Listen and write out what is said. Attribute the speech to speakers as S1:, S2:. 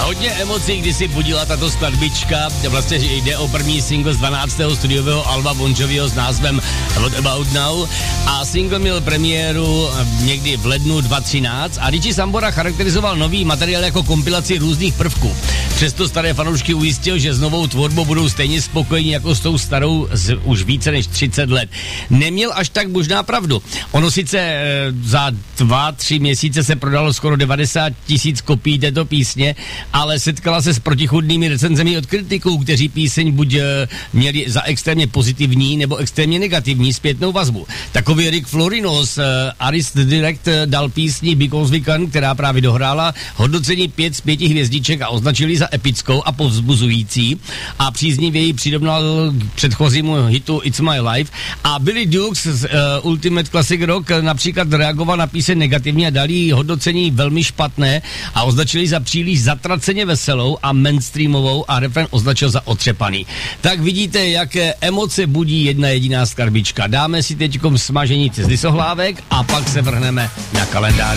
S1: Hodně emocí, když si budila tato skladbička. Vlastně jde o první single z 12. studiového alba Bon Joviho s názvem What About Now. A single měl premiéru někdy v lednu 2013 a Richie Sambora charakterizoval nový materiál jako kompilaci různých prvků. Přesto staré fanoušky ujistil, že s novou tvorbou budou stejně spokojení jako s tou starou už více než 30 let. Neměl až tak možná pravdu. Ono sice za 2-3 měsíce se prodalo skoro 90 000 kopií této písně, ale setkala se s protichůdnými recenzemi od kritiků, kteří píseň buď měli za extrémně pozitivní nebo extrémně negativní zpětnou vazbu. Takový Rick Florino z Arist Direct dal písni Because We Can, která právě dohrála, hodnocení 5 z 5 hvězdiček a označili za epickou a povzbuzující a příznivě ji přidobnal k předchozímu hitu It's My Life. A Billy Dukes z Ultimate Classic Rock například reagoval na píseň negativně a dali jí hodnocení velmi špatné a označili za příliš zatraceně veselou a mainstreamovou a refrén označil za otřepaný. Tak vidíte, jaké emoce budí jedna jediná skladbička. Dáme si teďkom smaženici z lisohlávek a pak se vrhneme na kalendář.